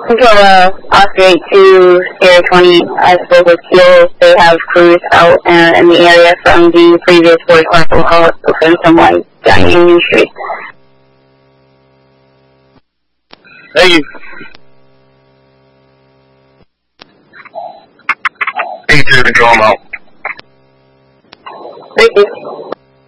Control Oscar 82, Sierra 20, I spoke with Keel. They have crews out in the area from the previous Ford Corporal call from someone down in Union Street. Thank you. 82 Control, I'm out.